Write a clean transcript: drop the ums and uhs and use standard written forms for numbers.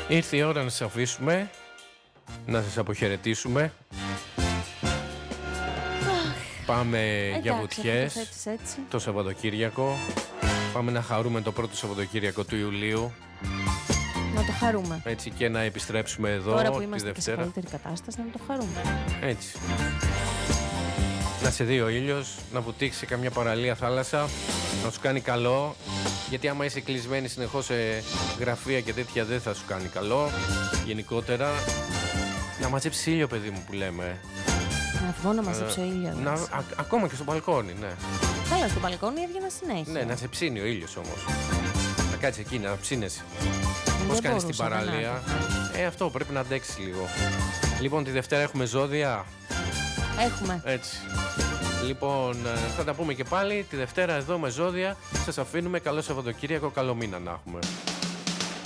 Ήρθε η ώρα να σας αφήσουμε, να σας αποχαιρετήσουμε. Πάμε για βουτιές το Σαββατοκύριακο. Πάμε να χαρούμε το πρώτο Σαββατοκύριακο του Ιουλίου. Να το χαρούμε. Έτσι, και να επιστρέψουμε εδώ τώρα που τη είμαστε Δευτέρα. Και σε καλύτερη κατάσταση, να το χαρούμε. Έτσι. Να σε δει ο ήλιος, να βουτήξει σε καμιά παραλία θάλασσα, να σου κάνει καλό. Γιατί άμα είσαι κλεισμένη συνεχώς σε γραφεία και τέτοια δεν θα σου κάνει καλό. Γενικότερα, να μαζέψεις ήλιο, παιδί μου, που λέμε. Να βγω να μαζέψω ήλιο. Ακόμα και στο μπαλκόνι, ναι. Καλά, στο μπαλκόνι έβγαινα συνέχεια. Ναι, να σε ψήνει ο ήλιος όμως. Να κάτσεις εκεί, να ψήνεσαι. Πώς κάνεις την παραλία. Αυτό πρέπει να αντέξεις λίγο. Λοιπόν, τη Δευτέρα έχουμε ζώδια. Έχουμε. Έτσι. Λοιπόν, θα τα πούμε και πάλι τη Δευτέρα εδώ με ζώδια. Σας αφήνουμε. Καλό Σαββατοκύριακο, καλό μήνα να έχουμε.